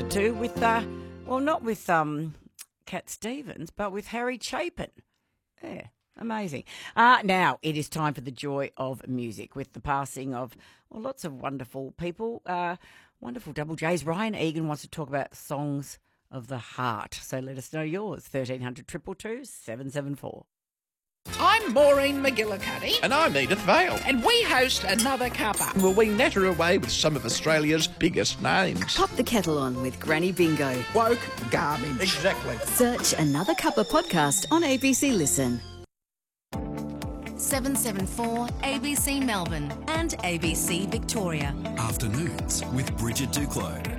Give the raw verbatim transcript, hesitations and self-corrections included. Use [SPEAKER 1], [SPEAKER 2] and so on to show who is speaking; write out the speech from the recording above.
[SPEAKER 1] to with, uh, well, not with um, Cat Stevens, but with Harry Chapin. Yeah, amazing. Uh, now, it is time for the joy of music with the passing of well, lots of wonderful people, uh, wonderful Double J's. Ryan Egan wants to talk about songs of the heart. So let us know yours, thirteen hundred, two two two, seven seven four.
[SPEAKER 2] I'm Maureen McGillicuddy.
[SPEAKER 3] And I'm Edith Vale.
[SPEAKER 2] And we host Another Cuppa.
[SPEAKER 3] Will we natter away with some of Australia's biggest names?
[SPEAKER 4] Pop the kettle on with Granny Bingo.
[SPEAKER 2] Woke garbage.
[SPEAKER 3] Exactly.
[SPEAKER 4] Search Another Cuppa podcast on A B C Listen.
[SPEAKER 5] seven seven four A B C Melbourne and A B C Victoria.
[SPEAKER 6] Afternoons with Bridget Duclos.